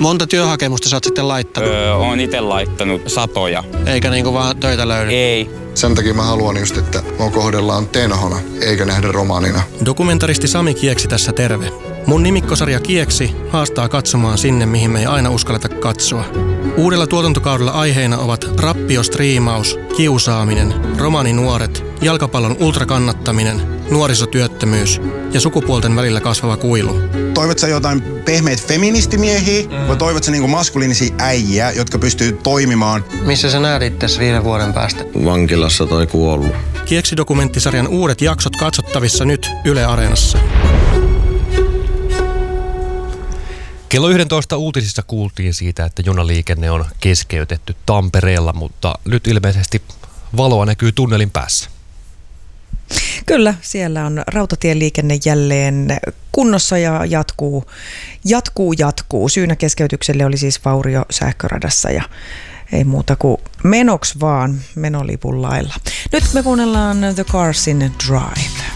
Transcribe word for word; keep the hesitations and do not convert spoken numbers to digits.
Monta työhakemusta sä oot sitten laittanut? Öö, oon itse laittanut satoja. Eikä niinku vaan töitä löydy? Ei. Sen takia mä haluan just, että mua kohdellaan tenhona, eikä nähdä romaanina. Dokumentaristi Sami Kieksi tässä terve. Mun nimikkosarja Kieksi haastaa katsomaan sinne, mihin me ei aina uskalleta katsoa. Uudella tuotantokaudella aiheina ovat rappiostriimaus, kiusaaminen, romaninuoret, jalkapallon ultrakannattaminen, nuorisotyöttömyys ja sukupuolten välillä kasvava kuilu. Toivot sä jotain pehmeitä feministimiehiä mm. vai toivot sä niinku maskuliinisia äijää, jotka pystyy toimimaan? Missä sä näet itses viiden vuoden päästä? Vankilassa tai kuollut. Kieksi-dokumenttisarjan uudet jaksot katsottavissa nyt Yle Areenassa. Kello yksitoista uutisissa kuultiin siitä, että junaliikenne on keskeytetty Tampereella, mutta nyt ilmeisesti valoa näkyy tunnelin päässä. Kyllä, siellä on rautatieliikenne jälleen kunnossa ja jatkuu, jatkuu, jatkuu. Syynä keskeytykselle oli siis vaurio sähköradassa ja ei muuta kuin menoks vaan menolipun lailla. Nyt me kuunnellaan The Carsin Drive.